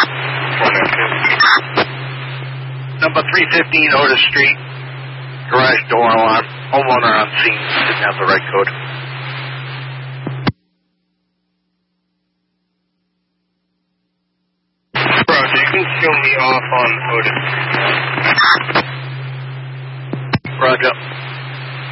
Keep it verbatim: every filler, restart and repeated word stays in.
Number three fifteen Otis Street. Garage door alarm. Homeowner on scene. Didn't have the right code. Roger, you can show me off on Otis. Roger.